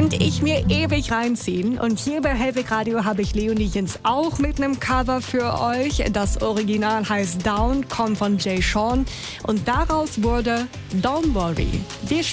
konnte ich mir ewig reinziehen. Und hier bei Hellweg Radio habe ich Leonie Jens auch mit einem Cover für euch. Das Original heißt Down, kommt von Jay Sean und daraus wurde Don't Worry. Wir